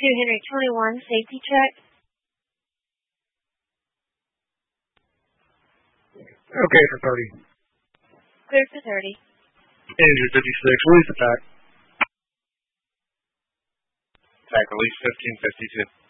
Henry 21, safety check. Okay for 30. Clear for 30. Andrew 56, release attack. Attack release 1552.